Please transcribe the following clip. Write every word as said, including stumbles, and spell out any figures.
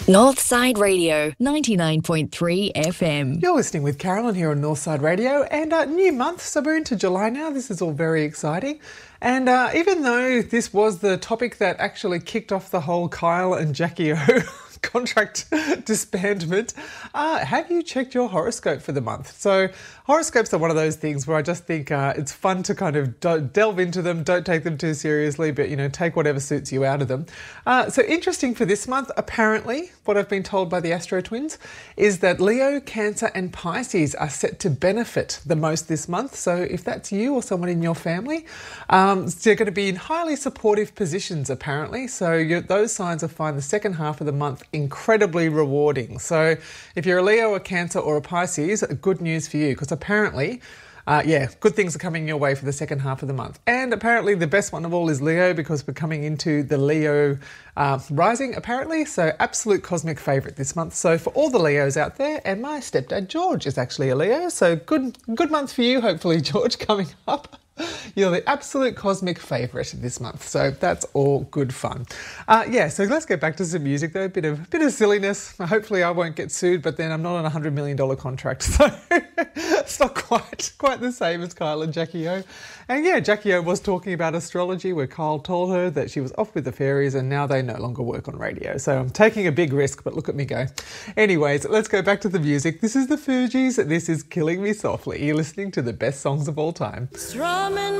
Northside Radio, ninety-nine point three F M. You're listening with Carolyn here on Northside Radio, and uh, new month, so we're into July now. This is all very exciting. And uh, even though this was the topic that actually kicked off the whole Kyle and Jackie O contract disbandment, uh, have you checked your horoscope for the month? So horoscopes are one of those things where I just think uh, it's fun to kind of do- delve into them, don't take them too seriously, but, you know, take whatever suits you out of them. Uh, so interesting for this month, apparently, what I've been told by the Astro Twins is that Leo, Cancer and Pisces are set to benefit the most this month. So if that's you or someone in your family, um, they're going to be in highly supportive positions, apparently. So you, those signs will find the second half of the month incredibly rewarding. So if you're a Leo, a Cancer or a Pisces, good news for you, because apparently, uh, yeah, good things are coming your way for the second half of the month. And apparently the best one of all is Leo, because we're coming into the Leo uh, rising, apparently. So absolute cosmic favourite this month. So for all the Leos out there, and my stepdad George is actually a Leo. So good, good month for you, hopefully, George, coming up. You're the absolute cosmic favourite this month, so that's all good fun. Uh, yeah, so let's get back to some music though. A bit of bit of silliness. Hopefully, I won't get sued, but then I'm not on a hundred million dollar contract, so it's not quite quite the same as Kyle and Jackie O. And yeah, Jackie O was talking about astrology, where Kyle told her that she was off with the fairies, and now they no longer work on radio. So I'm taking a big risk, but look at me go. Anyways, let's go back to the music. This is the Fugees. This is Killing Me Softly. You're listening to the best songs of all time. Strumming